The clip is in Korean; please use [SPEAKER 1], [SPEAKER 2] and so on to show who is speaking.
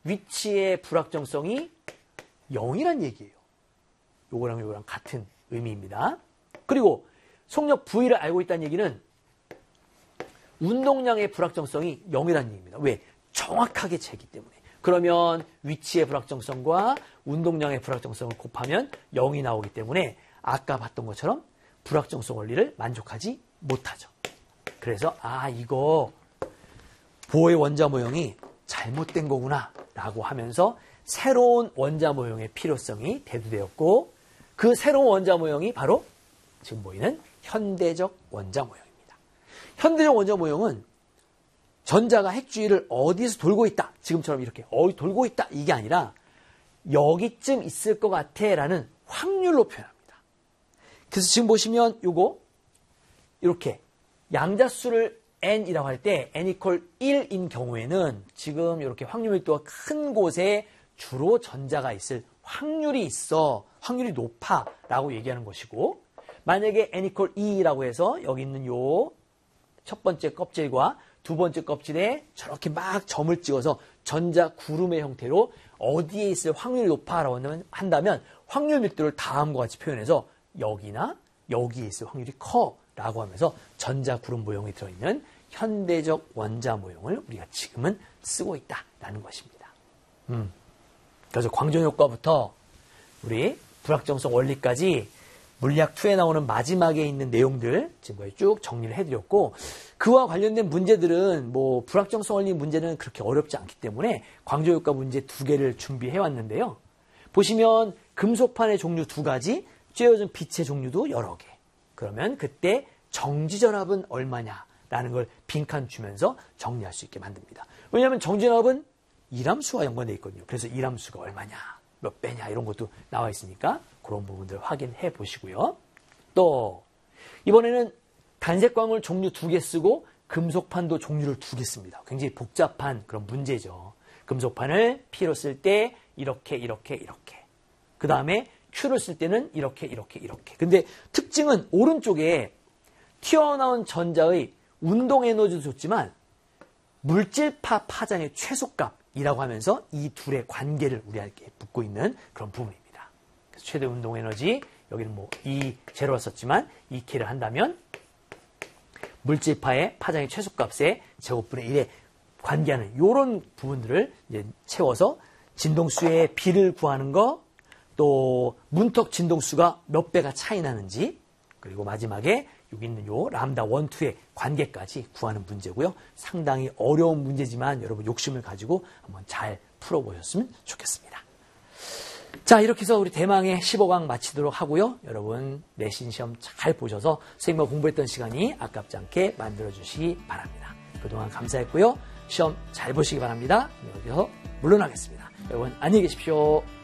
[SPEAKER 1] 위치의 불확정성이 0이란 얘기예요. 요거랑 요거랑 같은 의미입니다. 그리고 속력 V를 알고 있다는 얘기는 운동량의 불확정성이 0이라는 얘기입니다. 왜? 정확하게 재기 때문에. 그러면 위치의 불확정성과 운동량의 불확정성을 곱하면 0이 나오기 때문에 아까 봤던 것처럼 불확정성 원리를 만족하지 못하죠. 그래서 이거 보의 원자 모형이 잘못된 거구나 라고 하면서 새로운 원자 모형의 필요성이 대두되었고 그 새로운 원자 모형이 바로 지금 보이는 현대적 원자 모형입니다. 현대적 원자 모형은 전자가 핵주위를 어디서 돌고 있다. 지금처럼 이렇게 돌고 있다. 이게 아니라 여기쯤 있을 것 같아 라는 확률로 표현합니다. 그래서 지금 보시면 요거 이렇게 양자수를 n이라고 할 때 n equal 1인 경우에는 지금 이렇게 확률 밀도가 큰 곳에 주로 전자가 있을 확률이 있어. 확률이 높아 라고 얘기하는 것이고 만약에 n equal 2라고 해서 여기 있는 요 첫 번째 껍질과 두 번째 껍질에 저렇게 막 점을 찍어서 전자 구름의 형태로 어디에 있을 확률이 높아라고 한다면 확률 밀도를 다음과 같이 표현해서 여기나 여기에 있을 확률이 커라고 하면서 전자 구름 모형이 들어있는 현대적 원자 모형을 우리가 지금은 쓰고 있다라는 것입니다. 그래서 광전 효과부터 우리 불확정성 원리까지 물리학 2에 나오는 마지막에 있는 내용들 지금까지 쭉 정리를 해드렸고 그와 관련된 문제들은 뭐 불확정성 원리 문제는 그렇게 어렵지 않기 때문에 광전 효과 문제 2개를 준비해 왔는데요. 보시면 금속판의 종류 2가지, 쬐어진 빛의 종류도 여러 개. 그러면 그때 정지전압은 얼마냐라는 걸 빈칸 주면서 정리할 수 있게 만듭니다. 왜냐하면 정지전압은 일함수와 연관되어 있거든요. 그래서 일함수가 얼마냐, 몇 배냐 이런 것도 나와 있으니까 그런 부분들 확인해 보시고요. 또 이번에는 단색광물 종류 2개 쓰고 금속판도 종류를 2개 씁니다. 굉장히 복잡한 그런 문제죠. 금속판을 P로 쓸 때 이렇게. 그 다음에 Q를 쓸 때는 이렇게. 근데 특징은 오른쪽에 튀어나온 전자의 운동 에너지도 좋지만 물질파 파장의 최소값이라고 하면서 이 둘의 관계를 우리에게 묻고 있는 그런 부분입니다. 그래서 최대 운동 에너지, 여기는 뭐 E0를 썼지만 2K를 한다면 물질파의 파장의 최소값의 제곱분의 1에 관계하는 이런 부분들을 이제 채워서 진동수의 비를 구하는 거, 또 문턱 진동수가 몇 배가 차이 나는지, 그리고 마지막에 여기 있는 요 람다 1, 2의 관계까지 구하는 문제고요. 상당히 어려운 문제지만 여러분 욕심을 가지고 한번 잘 풀어보셨으면 좋겠습니다. 자, 이렇게 해서 우리 대망의 15강 마치도록 하고요. 여러분 내신 시험 잘 보셔서 선생님과 공부했던 시간이 아깝지 않게 만들어주시기 바랍니다. 그동안 감사했고요. 시험 잘 보시기 바랍니다. 여기서 물러나겠습니다. 여러분 안녕히 계십시오.